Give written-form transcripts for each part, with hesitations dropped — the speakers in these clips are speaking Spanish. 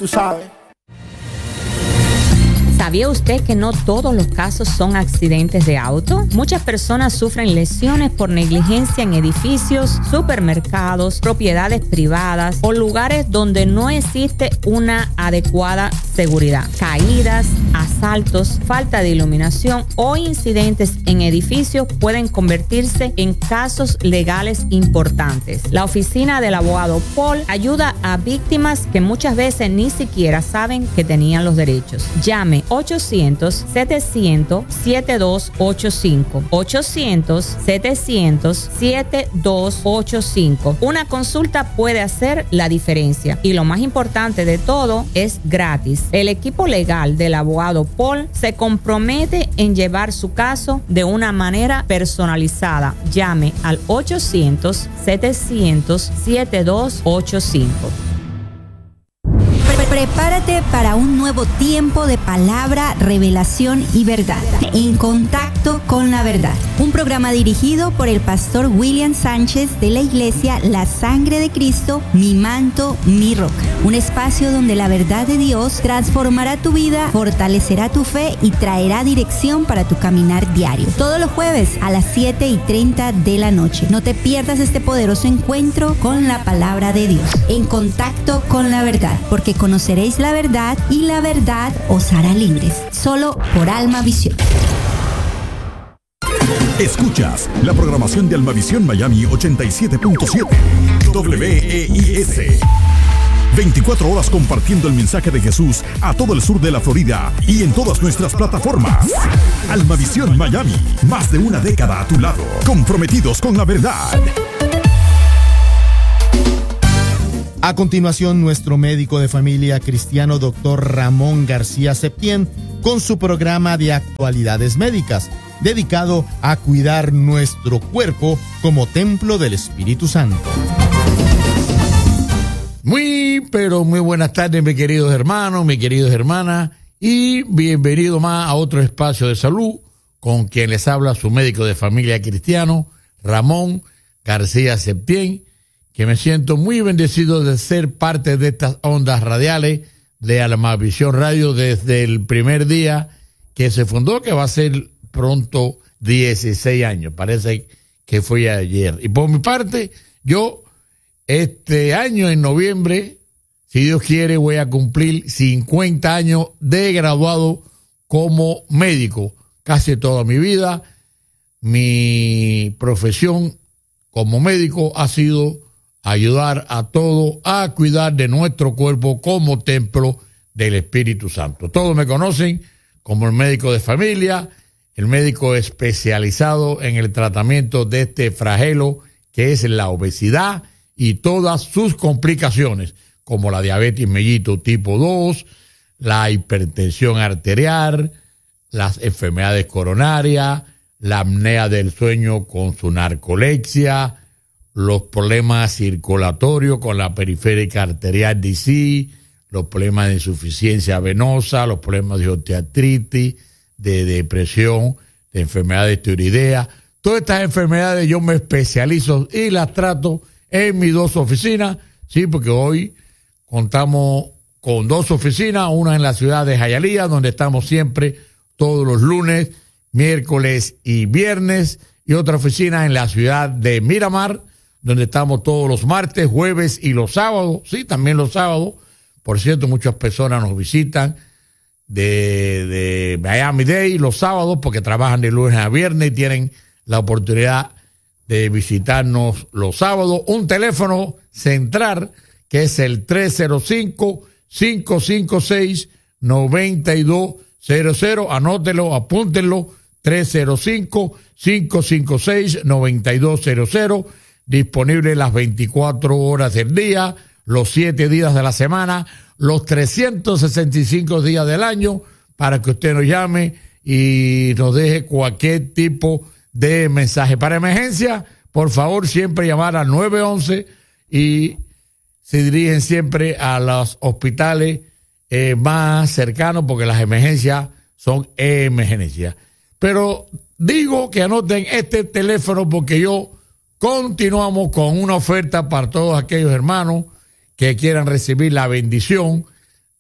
tú sabes. ¿Sabía usted que no todos los casos son accidentes de auto? Muchas personas sufren lesiones por negligencia en edificios, supermercados, propiedades privadas o lugares donde no existe una adecuada seguridad. Caídas, asaltos, falta de iluminación o incidentes en edificios pueden convertirse en casos legales importantes. La oficina del abogado Paul ayuda a víctimas que muchas veces ni siquiera saben que tenían los derechos. Llame 800-700-7285. 800-700-7285. Una consulta puede hacer la diferencia y lo más importante de todo es gratis. El equipo legal del abogado Paul se compromete en llevar su caso de una manera personalizada. Llame al 800-700-7285. Prepárate para un nuevo tiempo de palabra, revelación y verdad. En contacto con la verdad. Un programa dirigido por el pastor William Sánchez de la iglesia La Sangre de Cristo, mi manto, mi roca. Un espacio donde la verdad de Dios transformará tu vida, fortalecerá tu fe y traerá dirección para tu caminar diario. Todos los jueves a las 7:30 de la noche. No te pierdas este poderoso encuentro con la palabra de Dios. En contacto con la verdad, porque conoceréis la verdad y la verdad os hará libres. Solo por Alma Visión. Escuchas la programación de Almavisión Miami 87.7 WEIS. 24 horas compartiendo el mensaje de Jesús a todo el sur de la Florida y en todas nuestras plataformas. Almavisión Miami, más de una década a tu lado, comprometidos con la verdad. A continuación, nuestro médico de familia cristiano, Dr. Ramón García Septién, con su programa de actualidades médicas, dedicado a cuidar nuestro cuerpo como templo del Espíritu Santo. Muy buenas tardes, mis queridos hermanos, mis queridas hermanas, y bienvenido más a otro espacio de salud, con quien les habla su médico de familia cristiano, Ramón García Septién, que me siento muy bendecido de ser parte de estas ondas radiales de Almavisión Radio desde el primer día que se fundó, que va a ser pronto 16 años, parece que fue ayer. Y por mi parte, yo este año en noviembre, si Dios quiere, voy a cumplir 50 años de graduado como médico. Casi toda mi vida, mi profesión como médico ha sido ayudar a todos a cuidar de nuestro cuerpo como templo del Espíritu Santo. Todos me conocen como el médico de familia, el médico especializado en el tratamiento de este flagelo que es la obesidad y todas sus complicaciones, como la diabetes mellitus tipo 2, la hipertensión arterial, las enfermedades coronarias, la apnea del sueño con su narcolepsia, los problemas circulatorios con la periférica arterial DC, los problemas de insuficiencia venosa, los problemas de osteoartritis, de depresión, de enfermedades tiroideas. Todas estas enfermedades yo me especializo y las trato en mis dos oficinas, sí, porque hoy contamos con dos oficinas, una en la ciudad de Hialeah, donde estamos siempre todos los lunes, miércoles y viernes, y otra oficina en la ciudad de Miramar, donde estamos todos los martes, jueves y los sábados, sí, también los sábados. Por cierto, muchas personas nos visitan de Miami-Dade los sábados porque trabajan de lunes a viernes y tienen la oportunidad de visitarnos los sábados. Un teléfono central que es el 305-556-9200. Anótelo, apúntenlo, 305-556-9200. Disponible las 24 horas del día, los 7 días de la semana, los 365 días del año, para que usted nos llame y nos deje cualquier tipo de mensaje. Para emergencia, por favor, siempre llamar al 911 y se dirigen siempre a los hospitales más cercanos, porque las emergencias son emergencias. Pero digo que anoten este teléfono porque yo continuamos con una oferta para todos aquellos hermanos que quieran recibir la bendición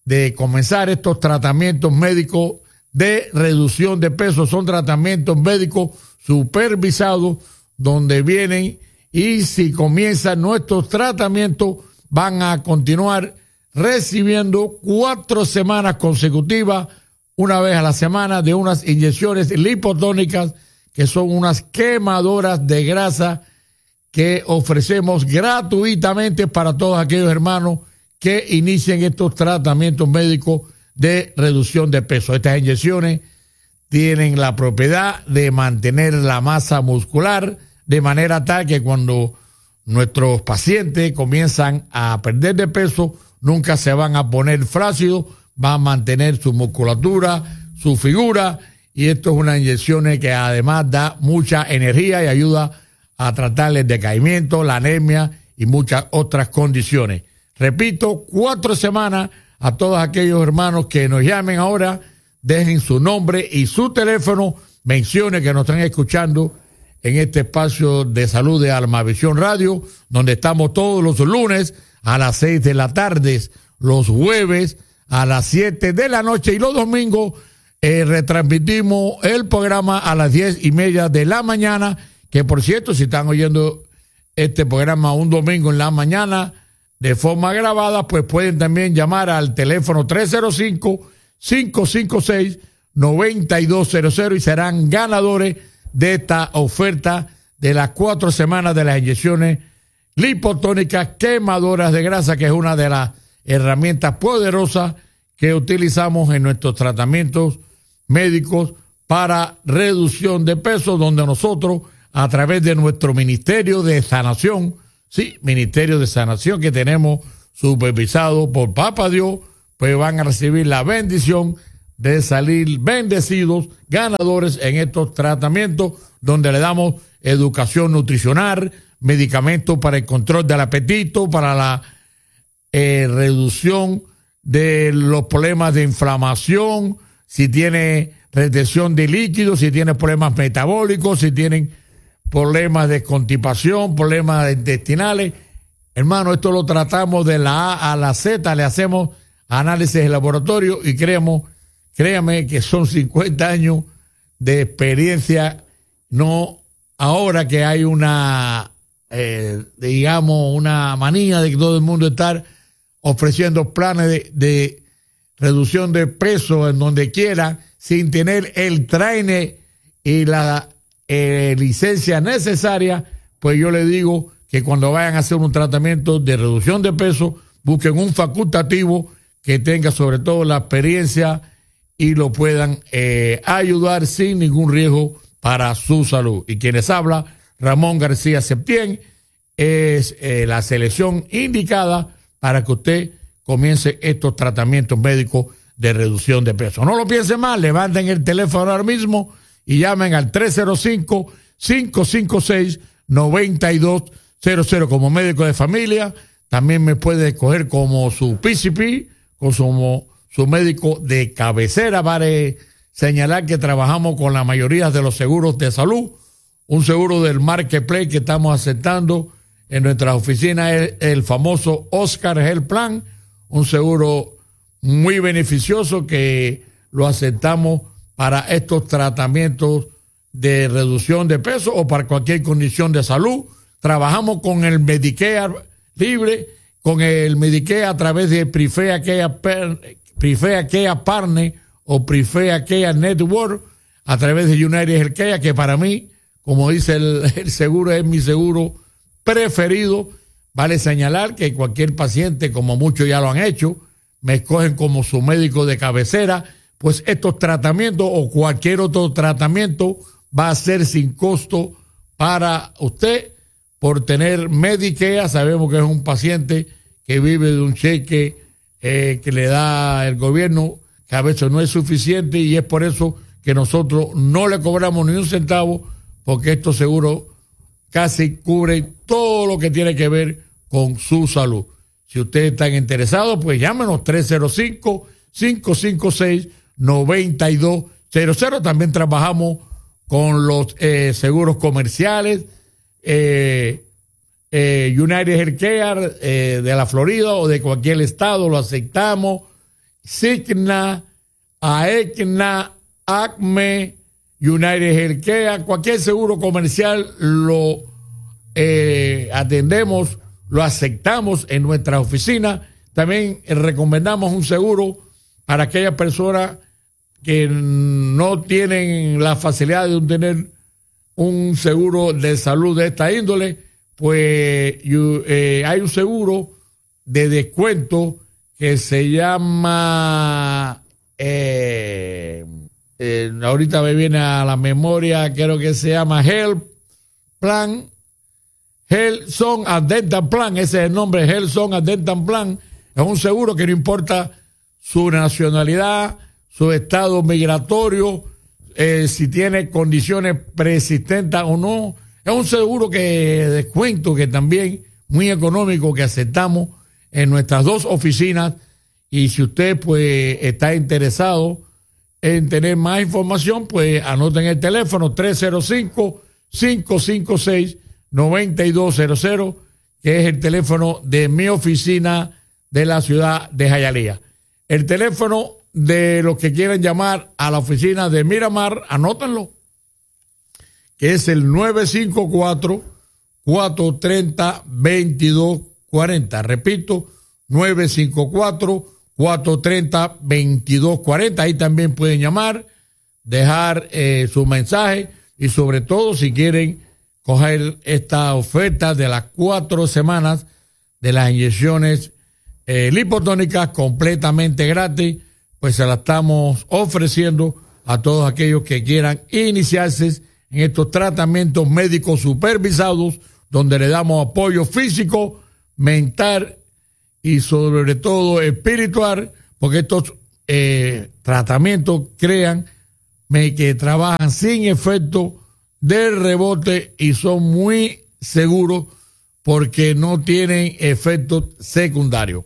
de comenzar estos tratamientos médicos de reducción de peso. Son tratamientos médicos supervisados donde vienen, y si comienzan nuestros tratamientos van a continuar recibiendo 4 semanas consecutivas, una vez a la semana, de unas inyecciones lipotónicas, que son unas quemadoras de grasa que ofrecemos gratuitamente para todos aquellos hermanos que inicien estos tratamientos médicos de reducción de peso. Estas inyecciones tienen la propiedad de mantener la masa muscular de manera tal que cuando nuestros pacientes comienzan a perder de peso, nunca se van a poner flácidos, van a mantener su musculatura, su figura, y esto es una inyección que además da mucha energía y ayuda a tratar el decaimiento, la anemia y muchas otras condiciones. Repito, 4 semanas a todos aquellos hermanos que nos llamen ahora, dejen su nombre y su teléfono, mencionen que nos están escuchando en este espacio de salud de Almavisión Radio, donde estamos todos los lunes a las 6 de la tarde, los jueves a las 7 de la noche y los domingos retransmitimos el programa a las 10:30 de la mañana, que por cierto, si están oyendo este programa un domingo en la mañana de forma grabada, pues pueden también llamar al teléfono 305-556-9200 y serán ganadores de esta oferta de las 4 semanas de las inyecciones lipotónicas quemadoras de grasa, que es una de las herramientas poderosas que utilizamos en nuestros tratamientos médicos para reducción de peso, donde nosotros, a través de nuestro Ministerio de Sanación, Ministerio de Sanación que tenemos supervisado por Papa Dios, pues van a recibir la bendición de salir bendecidos, ganadores en estos tratamientos, donde le damos educación nutricional, medicamentos para el control del apetito, para la reducción de los problemas de inflamación, si tiene retención de líquidos, si tiene problemas metabólicos, si tienen problemas de constipación, problemas intestinales. Hermano, esto lo tratamos de la A a la Z, le hacemos análisis de laboratorio y créame que son 50 años de experiencia, no ahora que hay una, una manía de que todo el mundo estar ofreciendo planes de reducción de peso en donde quiera, sin tener el trainer y la licencia necesaria. Pues yo le digo que cuando vayan a hacer un tratamiento de reducción de peso, busquen un facultativo que tenga sobre todo la experiencia y lo puedan ayudar sin ningún riesgo para su salud. Y quienes habla, Ramón García Septién, es la selección indicada para que usted comience estos tratamientos médicos de reducción de peso. No lo piensen más, levanten el teléfono ahora mismo y llamen al 305-556-9200 como médico de familia. También me puede escoger como su PCP, como su médico de cabecera. Vale señalar que trabajamos con la mayoría de los seguros de salud. Un seguro del Marketplace que estamos aceptando en nuestras oficinas es el famoso Oscar Health Plan, un seguro muy beneficioso que lo aceptamos para estos tratamientos de reducción de peso o para cualquier condición de salud. Trabajamos con el Medicare libre, con el Medicare a través de Prifea Care Partner o Prifea Care Network, a través de United Healthcare, que para mí, como dice el seguro, es mi seguro preferido. Vale señalar que cualquier paciente, como muchos ya lo han hecho, me escogen como su médico de cabecera, pues estos tratamientos o cualquier otro tratamiento va a ser sin costo para usted por tener Medicare. Sabemos que es un paciente que vive de un cheque que le da el gobierno, que a veces no es suficiente, y es por eso que nosotros no le cobramos ni un centavo, porque estos seguros casi cubren todo lo que tiene que ver con su salud. Si ustedes están interesados, pues llámenos 305-556-9200. También trabajamos con los seguros comerciales, United Healthcare de la Florida o de cualquier estado, lo aceptamos. Cigna, Aetna, Acme, United Healthcare, cualquier seguro comercial lo atendemos, lo aceptamos en nuestra oficina. También recomendamos un seguro para aquellas personas que no tienen la facilidad de tener un seguro de salud de esta índole. Pues hay un seguro de descuento que se llama, ahorita me viene a la memoria, creo que se llama Health Song and Dental Plan, ese es el nombre, Health Song and Dental Plan. Es un seguro que no importa su nacionalidad, su estado migratorio, si tiene condiciones preexistentes o no. Es un seguro que descuento que también muy económico que aceptamos en nuestras dos oficinas. Y si usted pues está interesado en tener más información, pues anoten el teléfono 305-556-9200, que es el teléfono de mi oficina de la ciudad de Hialeah. El teléfono de los que quieran llamar a la oficina de Miramar, anótenlo, que es el 954-430-2240. Repito, 954-430-2240. Ahí también pueden llamar, dejar su mensaje y sobre todo si quieren coger esta oferta de las 4 semanas de las inyecciones lipotónicas completamente gratis, pues se la estamos ofreciendo a todos aquellos que quieran iniciarse en estos tratamientos médicos supervisados, donde le damos apoyo físico, mental y sobre todo espiritual, porque estos tratamientos crean que trabajan sin efecto de rebote y son muy seguros porque no tienen efectos secundarios.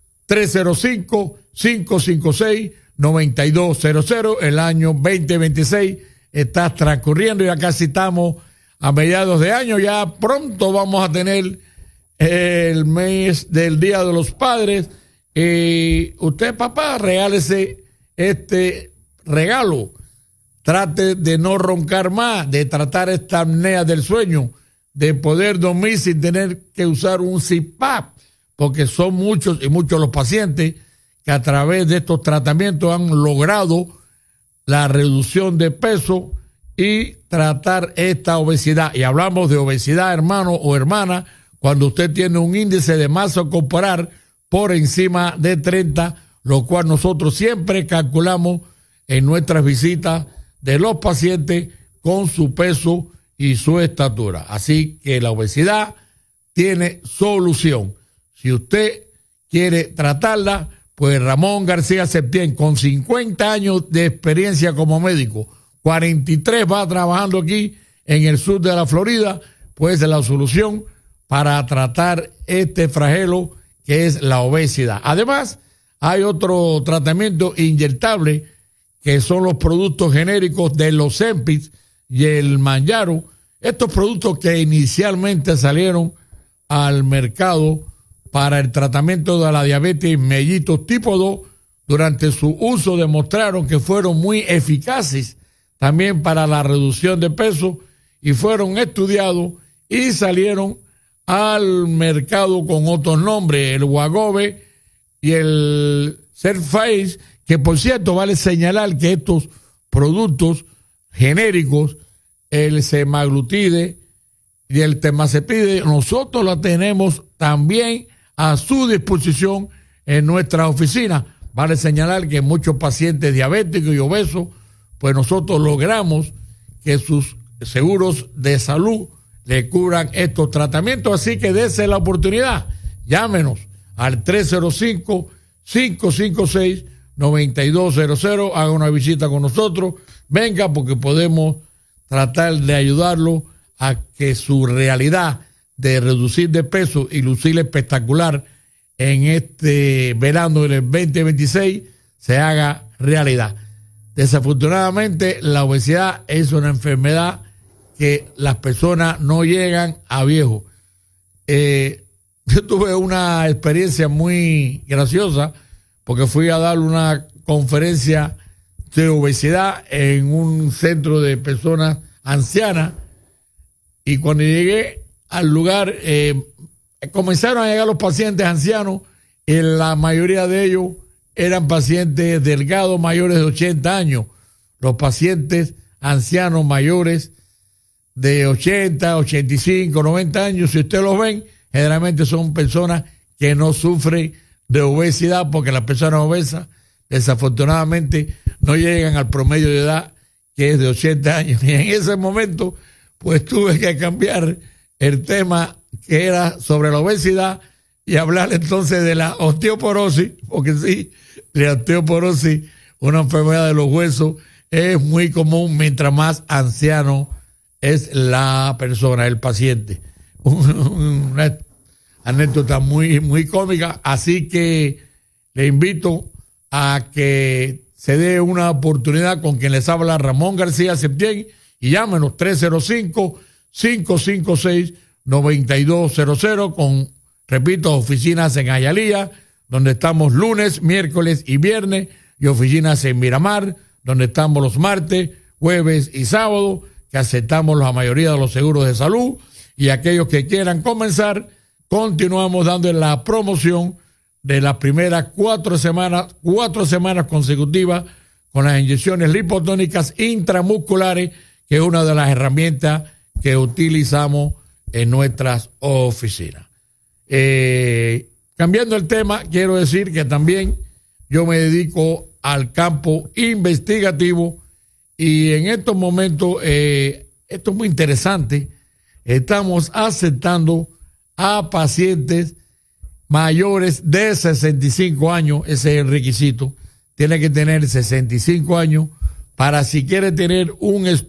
305-556-9200. El año 2026 está transcurriendo, ya casi estamos a mediados de año, ya pronto vamos a tener el mes del Día de los Padres. Usted, papá, regálese este regalo. Trate de no roncar más, de tratar esta apnea del sueño, de poder dormir sin tener que usar un CPAP, porque son muchos y muchos los pacientes que a través de estos tratamientos han logrado la reducción de peso y tratar esta obesidad. Y hablamos de obesidad, hermano o hermana, cuando usted tiene un índice de masa corporal por encima de 30, lo cual nosotros siempre calculamos en nuestras visitas de los pacientes con su peso y su estatura. Así que la obesidad tiene solución. Si usted quiere tratarla, pues Ramón García Septién, con 50 años de experiencia como médico, 43 va trabajando aquí en el sur de la Florida, pues es la solución para tratar este flagelo que es la obesidad. Además, hay otro tratamiento inyectable que son los productos genéricos de los Ozempic y el Mounjaro. Estos productos que inicialmente salieron al mercado para el tratamiento de la diabetes mellitus tipo 2, durante su uso demostraron que fueron muy eficaces también para la reducción de peso y fueron estudiados y salieron al mercado con otros nombres, el Wegovy y el Zepbound, que por cierto vale señalar que estos productos genéricos, el semaglutide y el temazepide, nosotros los tenemos también a su disposición en nuestra oficina. Vale señalar que muchos pacientes diabéticos y obesos, pues nosotros logramos que sus seguros de salud le cubran estos tratamientos. Así que dése la oportunidad. Llámenos al 305-556-9200. Haga una visita con nosotros. Venga, porque podemos tratar de ayudarlo a que su realidad de reducir de peso y lucir espectacular en este verano del 2026 se haga realidad. Desafortunadamente, la obesidad es una enfermedad que las personas no llegan a viejo. Yo tuve una experiencia muy graciosa porque fui a dar una conferencia de obesidad en un centro de personas ancianas, y cuando llegué al lugar comenzaron a llegar los pacientes ancianos, y la mayoría de ellos eran pacientes delgados mayores de 80 años. Los pacientes ancianos mayores de 80, 85, 90 años, si ustedes los ven, generalmente son personas que no sufren de obesidad, porque las personas obesas desafortunadamente no llegan al promedio de edad, que es de 80 años. Y en ese momento pues tuve que cambiar el tema, que era sobre la obesidad, y hablar entonces de la osteoporosis, porque sí, la osteoporosis, una enfermedad de los huesos, es muy común mientras más anciano es la persona, el paciente. Una anécdota muy, muy cómica, así que le invito a que se dé una oportunidad con quien les habla, Ramón García Septién, y llámenos 305-556-9200 con, repito, oficinas en Hialeah, donde estamos lunes, miércoles y viernes, y oficinas en Miramar, donde estamos los martes, jueves y sábado, que aceptamos la mayoría de los seguros de salud. Y aquellos que quieran comenzar, continuamos dando la promoción de las primeras 4 semanas consecutivas con las inyecciones lipotónicas intramusculares, que es una de las herramientas que utilizamos en nuestras oficinas. Cambiando el tema, quiero decir que también yo me dedico al campo investigativo, y en estos momentos, esto es muy interesante, estamos aceptando a pacientes mayores de 65 años, ese es el requisito, tiene que tener 65 años para, si quiere tener un